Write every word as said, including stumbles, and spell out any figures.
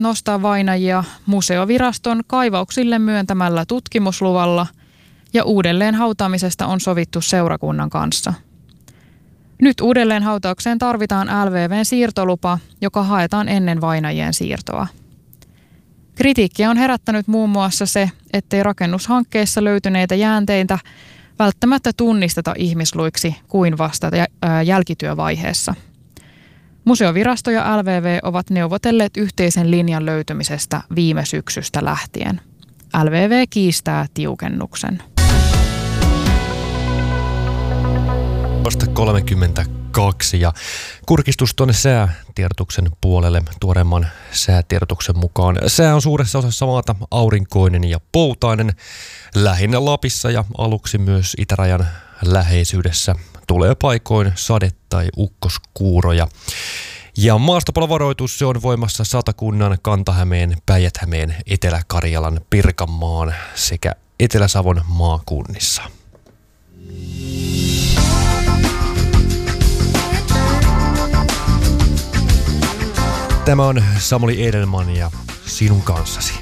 nostaa vainajia museoviraston kaivauksille myöntämällä tutkimusluvalla ja uudelleen hautaamisesta on sovittu seurakunnan kanssa. Nyt uudelleen hautaukseen tarvitaan L V V:n siirtolupa, joka haetaan ennen vainajien siirtoa. Kritiikkiä on herättänyt muun muassa se, ettei rakennushankkeessa löytyneitä jäänteitä välttämättä tunnisteta ihmisluiksi kuin vasta jälkityövaiheessa. Museovirasto ja L V V ovat neuvotelleet yhteisen linjan löytymisestä viime syksystä lähtien. L V V kiistää tiukennuksen. Vasta kolmekymmentäkaksi ja kurkistus tuonne säätiedotuksen puolelle tuoreemman säätiedotuksen mukaan. Sää on suuressa osassa maata aurinkoinen ja poutainen. Lähinnä Lapissa ja aluksi myös itärajan läheisyydessä tulee paikoin sade- tai ukkoskuuroja. Ja maastopalovaroitus se on voimassa Satakunnan, Kanta-Hämeen, Päijät-Hämeen, Etelä-Karjalan, Pirkanmaan sekä Etelä-Savon maakunnissa. Tämä on Samuli Edelman ja sinun kanssasi.